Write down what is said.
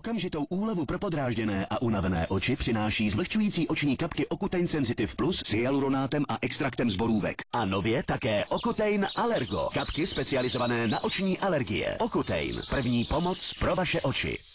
Okamžitou úlevu pro podrážděné a unavené oči přináší zlehčující oční kapky Ocutein Sensitive Plus s hyaluronátem a extraktem z borůvek. A nově také Ocutein Allergo. Kapky specializované na oční alergie. Ocutein. První pomoc pro vaše oči.